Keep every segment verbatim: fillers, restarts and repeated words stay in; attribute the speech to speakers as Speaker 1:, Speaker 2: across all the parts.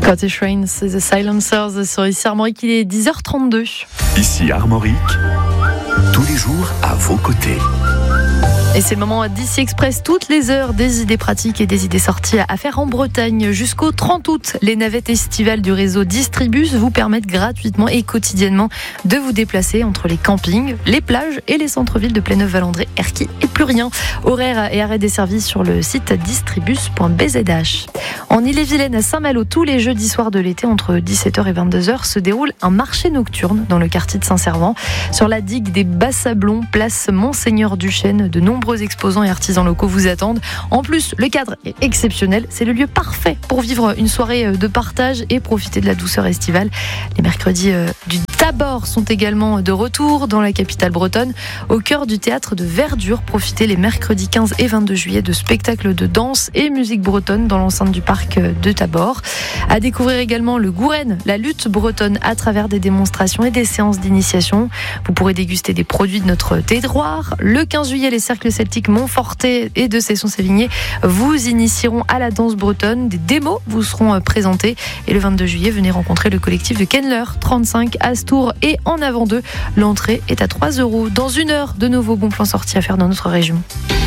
Speaker 1: Scottish Rain, c'est The Silencers sur ici Armorique, il est dix heures trente-deux.
Speaker 2: Ici Armorique, tous les jours à vos côtés.
Speaker 1: Et c'est le moment d'Ici Express, toutes les heures, des idées pratiques et des idées sorties à faire en Bretagne. Jusqu'au trente août, les navettes estivales du réseau Distribus vous permettent gratuitement et quotidiennement de vous déplacer entre les campings, les plages et les centres-villes de Pléneuf-Valandré, Erquy et plus rien. Horaires et arrêts desservis sur le site distribus point b z h. En Ille-et-Vilaine, à Saint-Malo, tous les jeudis soirs de l'été, entre dix-sept heures et vingt-deux heures, se déroule un marché nocturne dans le quartier de Saint-Servant. Sur la digue des Bas-Sablons, place Monseigneur Duchesne, de nombreux Nombreux exposants et artisans locaux vous attendent. En plus, le cadre est exceptionnel. C'est le lieu parfait pour vivre une soirée de partage et profiter de la douceur estivale. Les mercredis du Tabor sont également de retour dans la capitale bretonne, au cœur du théâtre de Verdure. Profitez les mercredis quinze et vingt-deux juillet de spectacles de danse et musique bretonne dans l'enceinte du parc de Tabor. À découvrir également le Gouren, la lutte bretonne, à travers des démonstrations et des séances d'initiation. Vous pourrez déguster des produits de notre terroir. Le quinze juillet, les cercles celtiques Montforté et de Cesson-Sévigné vous initieront à la danse bretonne. Des démos vous seront présentées. Et le vingt-deux juillet, venez rencontrer le collectif de Kenler, trente-cinq à Stour et en avant d'eux. L'entrée est à trois euros. Dans une heure, de nouveaux bons plans sortis à faire dans notre région.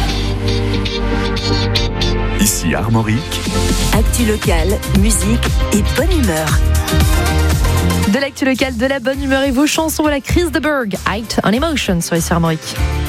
Speaker 2: Ici Armorique.
Speaker 3: Actu locale, musique et bonne humeur.
Speaker 1: De l'actu locale, de la bonne humeur et vos chansons à la Chris de Berg, Height on Emotion sur ici Armorique.